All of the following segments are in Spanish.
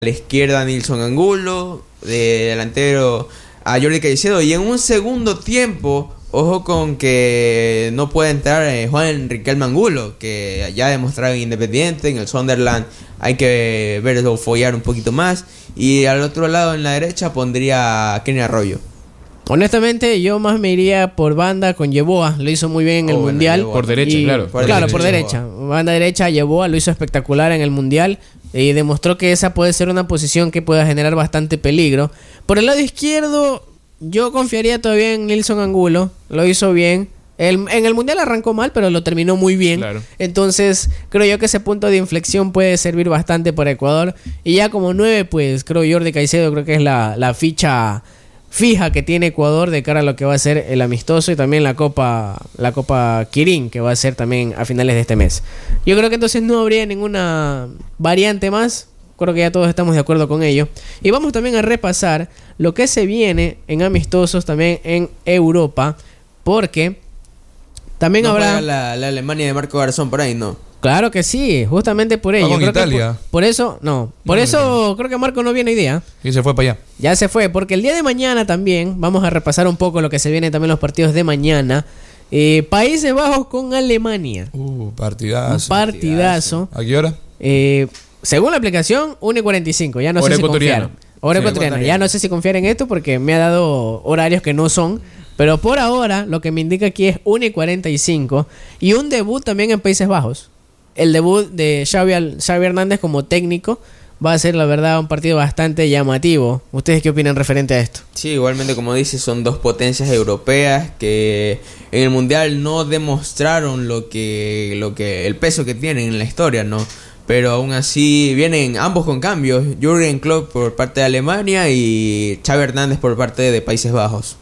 la izquierda Nilson Angulo, de delantero a Jordi Caicedo, y en un segundo tiempo, ojo con que no puede entrar Juan Riquelme Angulo, que ya ha demostrado en Independiente, en el Sunderland hay que verlo follar un poquito más, y al otro lado en la derecha pondría a Kenny Arroyo. Honestamente, yo más me iría por banda con Yeboah. Lo hizo muy bien en el Mundial. Por derecha, claro. Por derecha. Banda derecha, Yeboah lo hizo espectacular en el Mundial. Y demostró que esa puede ser una posición que pueda generar bastante peligro. Por el lado izquierdo, yo confiaría todavía en Nilson Angulo. Lo hizo bien. En el Mundial arrancó mal, pero lo terminó muy bien. Claro. Entonces, creo yo que ese punto de inflexión puede servir bastante para Ecuador. Y ya como 9, pues creo Jordi Caicedo, creo que es la ficha fija que tiene Ecuador de cara a lo que va a ser el amistoso y también la Copa Quirín, que va a ser también a finales de este mes. Yo creo que entonces no habría ninguna variante más. Creo que ya todos estamos de acuerdo con ello. Y vamos también a repasar lo que se viene en amistosos también en Europa, porque también no habrá la Alemania de Marco Garzón por ahí, ¿no? Claro que sí, justamente por ello. Con Italia. Por eso creo que Marco no viene hoy día. Y se fue para allá. Ya se fue, porque el día de mañana también vamos a repasar un poco lo que se viene también los partidos de mañana. Países Bajos con Alemania. Partidazo. Un partidazo. ¿A qué hora? Según la aplicación, 1:45. Ya no sé si confiar. Hora ecuatoriana. Ya no sé si confiar en esto porque me ha dado horarios que no son. Pero por ahora, lo que me indica aquí es 1:45. Y un debut también en Países Bajos. El debut de Xavi Hernández como técnico va a ser, la verdad, un partido bastante llamativo. ¿Ustedes qué opinan referente a esto? Sí, igualmente, como dices, son dos potencias europeas que en el Mundial no demostraron lo que el peso que tienen en la historia, ¿no? Pero aún así vienen ambos con cambios. Jürgen Klopp por parte de Alemania y Xavi Hernández por parte de Países Bajos.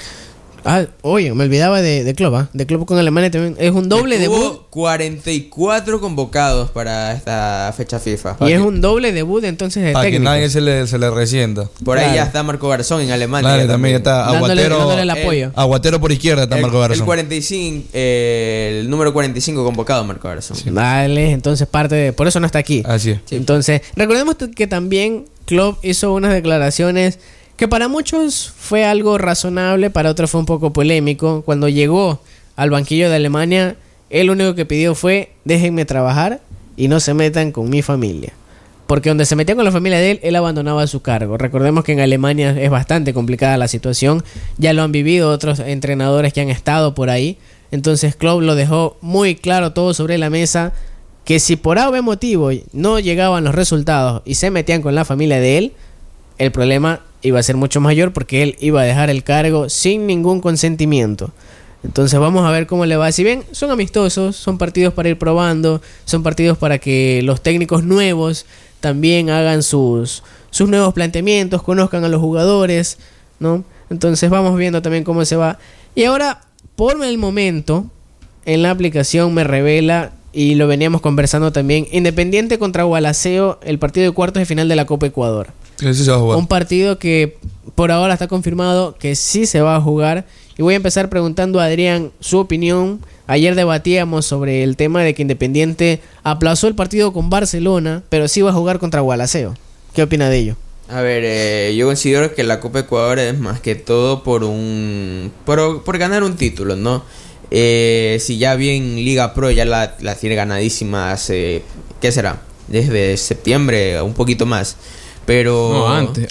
Oye, me olvidaba de Klopp, de Klopp con Alemania también. Es un doble debut. 44 convocados para esta fecha FIFA. Y es un doble debut entonces de para técnicos. Para que nadie se le resienta. Por ahí ya está Marco Garzón en Alemania. Claro, también está dándole el apoyo. Aguatero por izquierda está Marco Garzón. El número 45 convocado Marco Garzón. Sí. Dale, entonces por eso no está aquí. Así es. Sí. Entonces, recordemos que también Klopp hizo unas declaraciones que para muchos fue algo razonable, para otros fue un poco polémico. Cuando llegó al banquillo de Alemania, él lo único que pidió fue: déjenme trabajar y no se metan con mi familia. Porque donde se metía con la familia de él, él abandonaba su cargo. Recordemos que en Alemania es bastante complicada la situación. Ya lo han vivido otros entrenadores que han estado por ahí. Entonces Klopp lo dejó muy claro todo sobre la mesa, que si por algún motivo no llegaban los resultados y se metían con la familia de él, el problema iba a ser mucho mayor porque él iba a dejar el cargo sin ningún consentimiento. Entonces vamos a ver cómo le va. Si bien son amistosos, son partidos para ir probando, son partidos para que los técnicos nuevos también hagan sus nuevos planteamientos, conozcan a los jugadores, ¿no? Entonces vamos viendo también cómo se va. Y ahora, por el momento, en la aplicación me revela, y lo veníamos conversando también, Independiente contra Gualaceo, el partido de cuartos de final de la Copa Ecuador. Sí se va a jugar. Un partido que por ahora está confirmado que sí se va a jugar. Y voy a empezar preguntando a Adrián su opinión. Ayer debatíamos sobre el tema de que Independiente aplazó el partido con Barcelona, pero sí va a jugar contra Gualaceo. ¿Qué opina de ello? A ver, yo considero que la Copa Ecuador es más que todo por ganar un título, ¿no? Si ya bien Liga Pro ya la tiene ganadísima hace, ¿qué será? Desde septiembre, un poquito más. Pero no, antes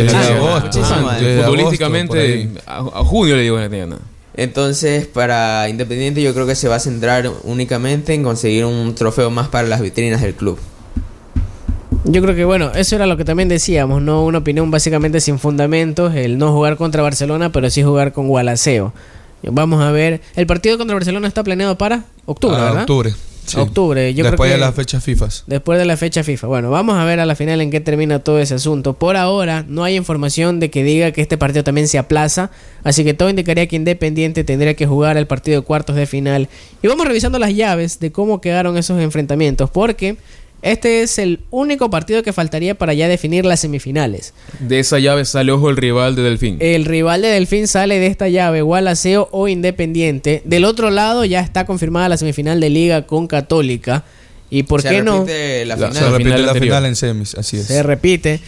futbolísticamente a junio le digo que tenía. Entonces, para Independiente yo creo que se va a centrar únicamente en conseguir un trofeo más para las vitrinas del club. Yo creo que, bueno, eso era lo que también decíamos, ¿no? Una opinión básicamente sin fundamentos, el no jugar contra Barcelona, pero sí jugar con Gualaceo. Vamos a ver, el partido contra Barcelona está planeado para octubre, ¿verdad? Octubre. Sí. Octubre. Yo después creo que de las fechas FIFA. Después de la fecha FIFA. Bueno, vamos a ver a la final en qué termina todo ese asunto. Por ahora no hay información de que diga que este partido también se aplaza, así que todo indicaría que Independiente tendría que jugar el partido de cuartos de final. Y vamos revisando las llaves de cómo quedaron esos enfrentamientos, porque este es el único partido que faltaría para ya definir las semifinales. De esa llave sale, ojo, el rival de Delfín. El rival de Delfín sale de esta llave, Gualaceo o Independiente. Del otro lado ya está confirmada la semifinal de Liga con Católica. ¿Y por qué no? La Se repite la final en semis, así es. Se repite.